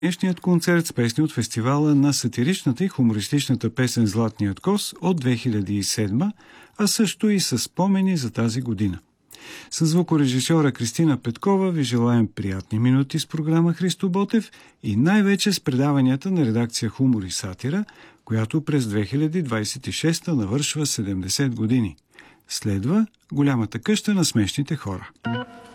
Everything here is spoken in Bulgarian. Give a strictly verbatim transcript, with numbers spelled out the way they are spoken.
Днешният концерт с песни от фестивала на сатиричната и хумористичната песен «Златният кос» от две хиляди и седма, а също и с спомени за тази година. С звукорежисьора Кристина Петкова ви желаем приятни минути с програма Христо Ботев и най-вече с предаванията на редакция Хумор и сатира, която през две хиляди двадесет и шеста навършва седемдесет години. Следва голямата къща на смешните хора.